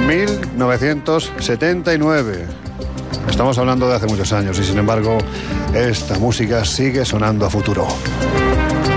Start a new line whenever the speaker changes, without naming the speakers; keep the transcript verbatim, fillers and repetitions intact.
mil novecientos setenta y nueve. Estamos hablando de hace muchos años y sin embargo esta música sigue sonando a futuro.